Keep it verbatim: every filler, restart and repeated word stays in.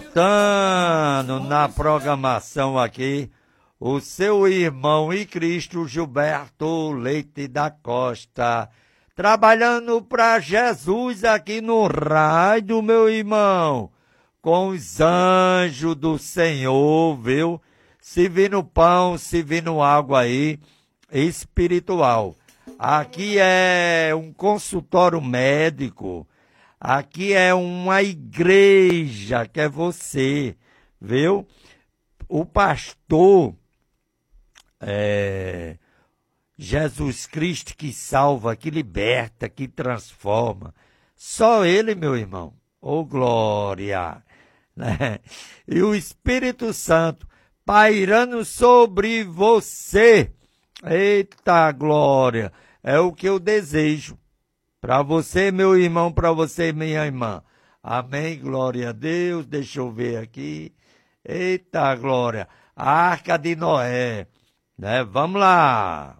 voltando na programação aqui, o seu irmão em Cristo, Gilberto Leite da Costa, trabalhando para Jesus aqui no rádio, meu irmão, com os anjos do Senhor, viu? Servindo pão, servindo água aí, espiritual. Aqui é um consultório médico, aqui é uma igreja, que é você, viu? O pastor é, Jesus Cristo que salva, que liberta, que transforma. Só Ele, meu irmão. Ô, glória! Né? E o Espírito Santo pairando sobre você. Eita, glória! É o que eu desejo. Para você, meu irmão, para você, minha irmã. Amém, glória a Deus. Deixa eu ver aqui. Eita, glória. A Arca de Noé. Né? Vamos lá.